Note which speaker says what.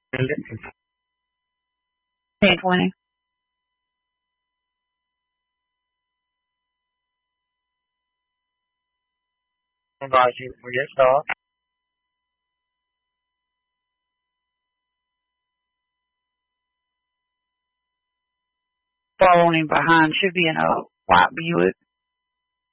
Speaker 1: 1020.
Speaker 2: Yes, sir.
Speaker 1: Following behind should be in a white Buick.